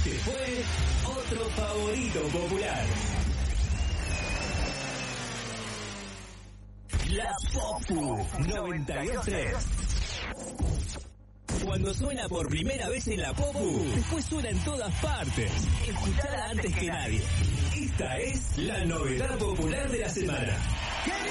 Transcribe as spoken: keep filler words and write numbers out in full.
Este fue otro favorito popular. La Popu noventa y dos tres. Cuando suena por primera vez en la Popu, después suena en todas partes. Escuchala antes que nadie. Esta es la novedad popular de la semana.